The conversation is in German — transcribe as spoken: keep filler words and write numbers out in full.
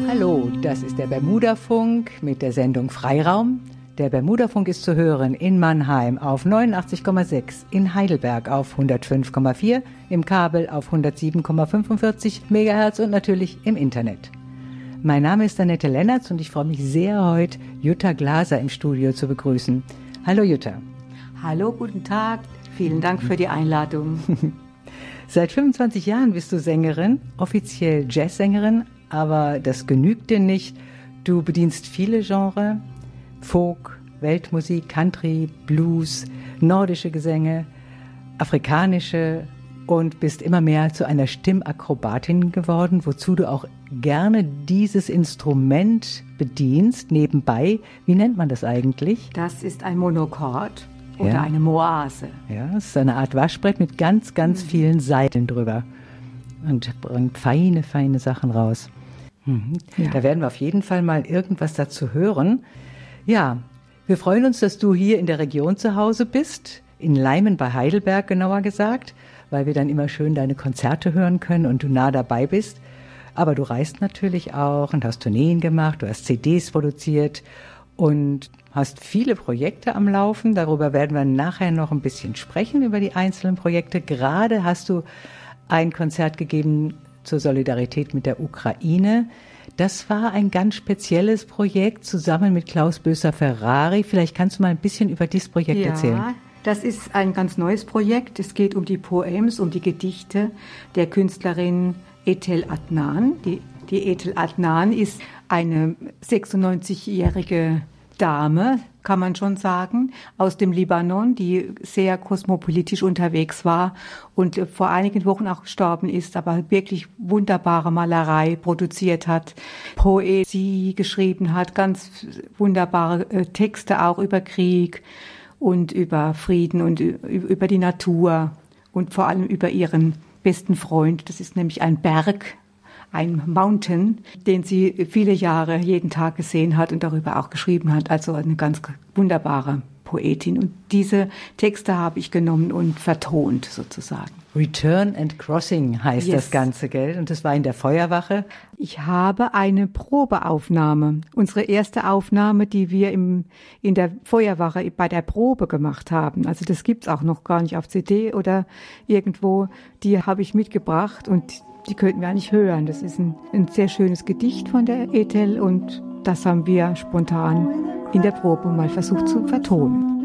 Hallo, das ist der Bermudafunk mit der Sendung Freiraum. Der Bermudafunk ist zu hören in Mannheim auf neunundachtzig Komma sechs, in Heidelberg auf hundertfünf Komma vier, im Kabel auf hundertsieben Komma fünfundvierzig Megahertz und natürlich im Internet. Mein Name ist Annette Lennertz und ich freue mich sehr, heute Jutta Glaser im Studio zu begrüßen. Hallo Jutta. Hallo, guten Tag. Vielen Dank für die Einladung. Seit fünfundzwanzig Jahren bist du Sängerin, offiziell Jazzsängerin, aber das genügt dir nicht. Du bedienst viele Genres, Folk, Weltmusik, Country, Blues, nordische Gesänge, afrikanische und bist immer mehr zu einer Stimmakrobatin geworden, wozu du auch gerne dieses Instrument bedienst, nebenbei. Wie nennt man das eigentlich? Das ist ein Monochord oder ja. eine Moase. Ja, es ist eine Art Waschbrett mit ganz, ganz mhm. vielen Seiten drüber und bringt feine, feine Sachen raus. Mhm. Ja. Da werden wir auf jeden Fall mal irgendwas dazu hören. Ja, wir freuen uns, dass du hier in der Region zu Hause bist, in Leimen bei Heidelberg genauer gesagt, weil wir dann immer schön deine Konzerte hören können und du nah dabei bist. Aber du reist natürlich auch und hast Tourneen gemacht, du hast C Ds produziert und hast viele Projekte am Laufen. Darüber werden wir nachher noch ein bisschen sprechen, über die einzelnen Projekte. Gerade hast du ein Konzert gegeben zur Solidarität mit der Ukraine. Das war ein ganz spezielles Projekt zusammen mit Klaus Böser-Ferrari. Vielleicht kannst du mal ein bisschen über dieses Projekt ja, erzählen. Ja, das ist ein ganz neues Projekt. Es geht um die Poems, um die Gedichte der Künstlerin Etel Adnan. Die, die Etel Adnan ist eine sechsundneunzigjährige Dame, kann man schon sagen, aus dem Libanon, die sehr kosmopolitisch unterwegs war und vor einigen Wochen auch gestorben ist, aber wirklich wunderbare Malerei produziert hat, Poesie geschrieben hat, ganz wunderbare Texte auch über Krieg und über Frieden und über die Natur und vor allem über ihren besten Freund. Das ist nämlich ein Berg, ein Mountain, den sie viele Jahre jeden Tag gesehen hat und darüber auch geschrieben hat. Also eine ganz wunderbare Poetin. Und diese Texte habe ich genommen und vertont sozusagen. Return and Crossing heißt yes. das Ganze, gell? Und das war in der Feuerwache? Ich habe eine Probeaufnahme. Unsere erste Aufnahme, die wir im, in der Feuerwache bei der Probe gemacht haben. Also das gibt's auch noch gar nicht auf C D oder irgendwo. Die habe ich mitgebracht und die könnten wir eigentlich hören. Das ist ein, ein sehr schönes Gedicht von der Etel und das haben wir spontan in der Probe mal versucht zu vertonen.